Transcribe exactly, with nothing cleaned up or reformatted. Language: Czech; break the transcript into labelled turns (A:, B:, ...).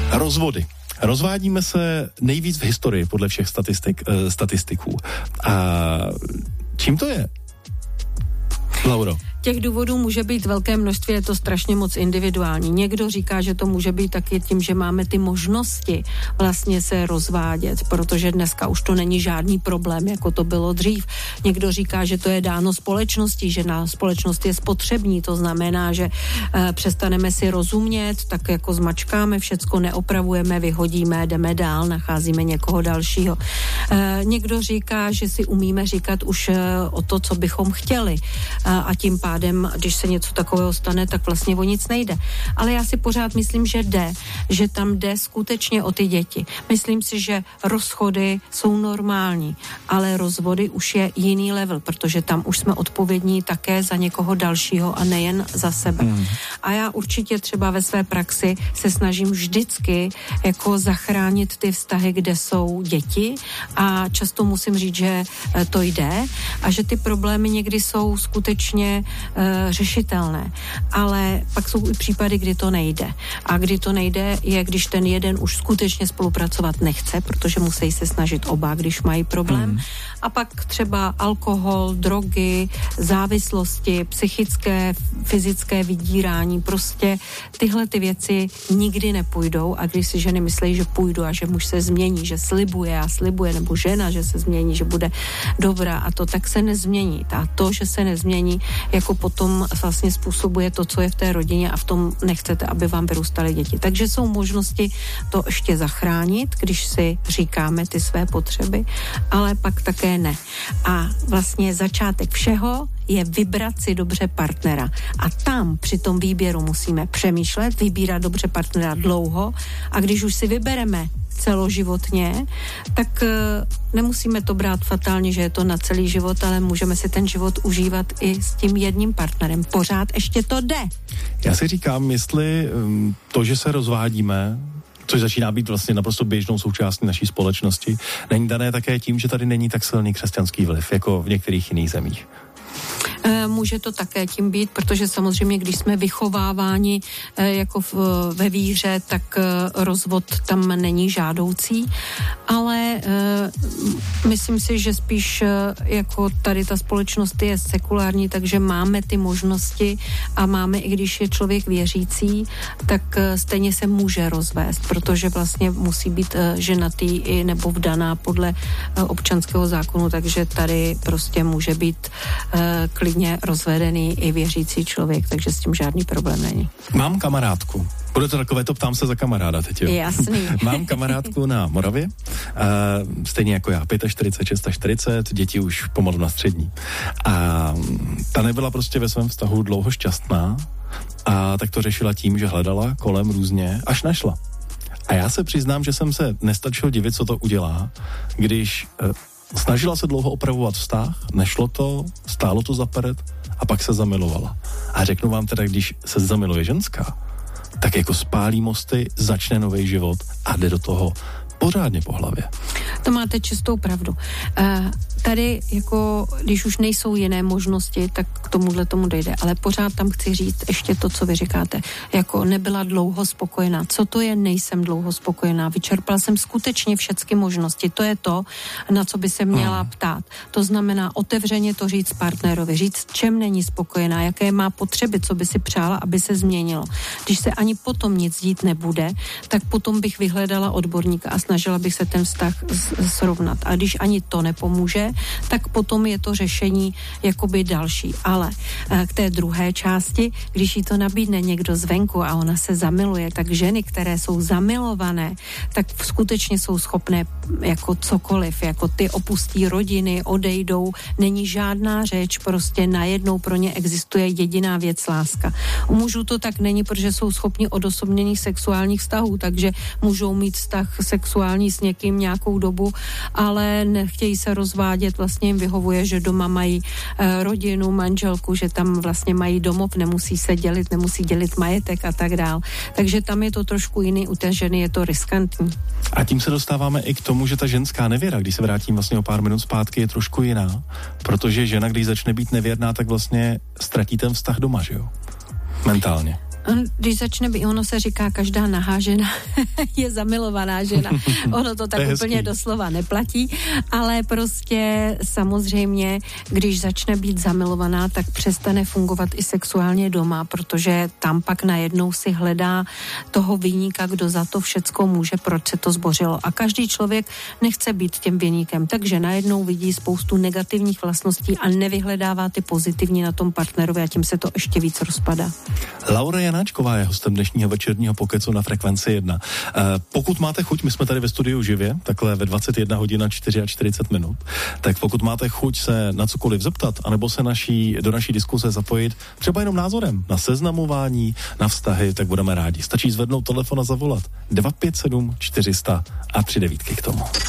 A: Rozvody. Rozvádíme se nejvíc v historii podle všech statistik, eh, statistiků. A čím to je, Lauro?
B: Těch důvodů může být velké množství, je to strašně moc individuální. Někdo říká, že to může být taky tím, že máme ty možnosti vlastně se rozvádět, protože dneska už to není žádný problém, jako to bylo dřív. Někdo říká, že to je dáno společností, že na společnost je spotřební, to znamená, že e, přestaneme si rozumět, tak jako zmačkáme, všecko neopravujeme, vyhodíme, jdeme dál, nacházíme někoho dalšího. E, někdo říká, že si umíme říkat už e, o to, co bychom chtěli e, a tím pádem, když se něco takového stane, tak vlastně o nic nejde. Ale já si pořád myslím, že jde, že tam jde skutečně o ty děti. Myslím si, že rozchody jsou normální, ale rozvody už je jiný level, protože tam už jsme odpovědní také za někoho dalšího a nejen za sebe. Mm. A já určitě třeba ve své praxi se snažím vždycky jako zachránit ty vztahy, kde jsou děti a často musím říct, že to jde a že ty problémy někdy jsou skutečně Uh, řešitelné, ale pak jsou i případy, kdy to nejde. A kdy to nejde, je, když ten jeden už skutečně spolupracovat nechce, protože musí se snažit oba, když mají problém. Hmm. A pak třeba alkohol, drogy, závislosti, psychické, fyzické vydírání, prostě tyhle ty věci nikdy nepůjdou a když si ženy myslí, že půjdu a že muž se změní, že slibuje a slibuje, nebo žena, že se změní, že bude dobrá a to, tak se nezmění. A to, že se nezmění, jako potom vlastně způsobuje to, co je v té rodině a v tom nechcete, aby vám vyrůstaly děti. Takže jsou možnosti to ještě zachránit, když si říkáme ty své potřeby, ale pak také ne. A vlastně začátek všeho je vybrat si dobře partnera. A tam při tom výběru musíme přemýšlet, vybírat dobře partnera dlouho a když už si vybereme celoživotně, tak nemusíme to brát fatálně, že je to na celý život, ale můžeme si ten život užívat i s tím jedním partnerem. Pořád ještě to jde.
A: Já si říkám, jestli to, že se rozvádíme, což začíná být vlastně naprosto běžnou součástí naší společnosti, není dané také tím, že tady není tak silný křesťanský vliv, jako v některých jiných zemích.
B: Může to také tím být, protože samozřejmě, když jsme vychováváni jako v, ve víře, tak rozvod tam není žádoucí, ale myslím si, že spíš jako tady ta společnost je sekulární, takže máme ty možnosti a máme, i když je člověk věřící, tak stejně se může rozvést, protože vlastně musí být ženatý i nebo vdaná podle občanského zákonu, takže tady prostě může být klidně rozvedený i věřící člověk, takže s tím žádný problém není.
A: Mám kamarádku. Bude to takové, to ptám se za kamaráda teď, jo?
B: Jasný.
A: Mám kamarádku na Moravě, uh, stejně jako já, čtyřicet pět, čtyřicet, čtyřicet, děti už pomalu na střední. A ta nebyla prostě ve svém vztahu dlouho šťastná a tak to řešila tím, že hledala kolem různě, až našla. A já se přiznám, že jsem se nestačil divit, co to udělá, když uh, snažila se dlouho opravovat vztah, nešlo to, stálo to za peret a pak se zamilovala. A řeknu vám teda, když se zamiluje ženská, tak jako spálí mosty, začne nový život a jde do toho pořádně po hlavě.
B: To máte čistou pravdu. Uh, tady jako, když už nejsou jiné možnosti, tak k tomuhle tomu dojde. Ale pořád tam chci říct ještě to, co vy říkáte. Jako nebyla dlouho spokojená. Co to je, nejsem dlouho spokojená? Vyčerpala jsem skutečně všechny možnosti. To je to, na co by se měla hmm. ptát. To znamená otevřeně to říct partnerovi, říct, čem není spokojená, jaké má potřeby, co by si přála, aby se změnilo. Když se ani potom nic dít nebude, tak potom bych vyhledala odborníka a snažila bych se ten vztah srovnat. A když ani to nepomůže, tak potom je to řešení jakoby další. Ale k té druhé části, když jí to nabídne někdo zvenku a ona se zamiluje, tak ženy, které jsou zamilované, tak skutečně jsou schopné jako cokoliv, jako ty opustí rodiny, odejdou, není žádná řeč, prostě najednou pro ně existuje jediná věc, láska. U mužů to tak není, protože jsou schopni odosobněných sexuálních vztahů, takže můžou mít vztah sexuální s někým nějakou dobu, ale nechtějí se rozvádět, vlastně jim vyhovuje, že doma mají e, rodinu, manželku, že tam vlastně mají domov, nemusí se dělit, nemusí dělit majetek a tak dál. Takže tam je to trošku jiný, u té ženy je to riskantní.
A: A tím se dostáváme i k tomu, že ta ženská nevěra, když se vrátím vlastně o pár minut zpátky, je trošku jiná, protože žena, když začne být nevěrná, tak vlastně ztratí ten vztah doma, že jo? Mentálně.
B: Když začne být, ono se říká, každá nahá žena je zamilovaná žena. Ono to tak
A: to
B: úplně
A: hezký.
B: Doslova neplatí, ale prostě samozřejmě, když začne být zamilovaná, tak přestane fungovat i sexuálně doma, protože tam pak najednou si hledá toho viníka, kdo za to všecko může, proč se to zbořilo. A každý člověk nechce být tím viníkem, takže najednou vidí spoustu negativních vlastností a nevyhledává ty pozitivní na tom partnerovi a tím se to ještě víc rozpadá.
A: Laura Janáčková je hostem dnešního večerního pokecu na Frekvenci jedna. E, pokud máte chuť, my jsme tady ve studiu živě, takhle ve dvacet jedna hodin čtyřicet čtyři minut, tak pokud máte chuť se na cokoliv zeptat, anebo se naší, do naší diskuse zapojit, třeba jenom názorem na seznamování, na vztahy, tak budeme rádi. Stačí zvednout telefon a zavolat dva pět sedm čtyři sta a tři devítky k tomu.